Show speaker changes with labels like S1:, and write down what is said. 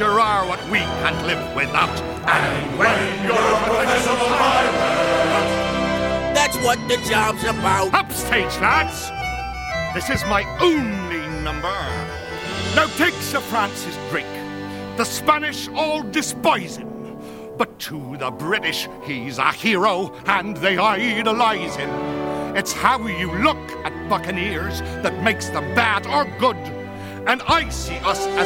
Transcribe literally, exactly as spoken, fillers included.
S1: sure are what we can't live without.
S2: And when you're a professional pilot,
S3: that's what the job's about.
S1: Upstage, lads! This is my only number. Now take Sir Francis Drake. The Spanish all despise him, but to the British he's a hero and they idolize him. It's how you look at buccaneers that makes them bad or good, and I see us as